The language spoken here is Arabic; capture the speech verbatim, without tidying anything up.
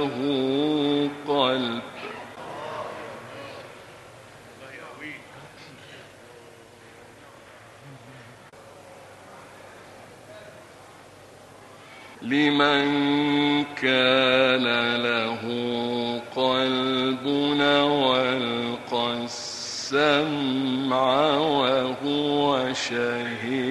قلب. لمن كان له قلب والقى السمع وهو شهيد.